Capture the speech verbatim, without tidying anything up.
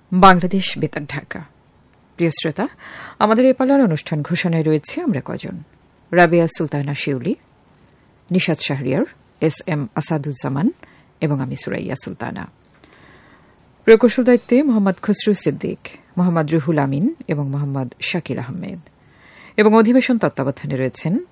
বাংলাদেশ বেতার ঢাকা। প্রিয় শ্রোতা, আমাদের এ পালার অনুষ্ঠান ঘোষণায় রয়েছে আমরা কজন: রাবেয়া সুলতানা শিউলি, নিশাত শাহরিয়ার, এস এম আসাদুজ্জামান এবং আমি সুরাইয়া সুলতানা। প্রকৌশল দায়িত্বে মোহাম্মদ খসরু সিদ্দিক, মোহাম্মদ রুহুল আমিন এবং মোহাম্মদ শাকিল আহমেদ। এবং অধিবেশন তত্ত্বাবধানে রয়েছেন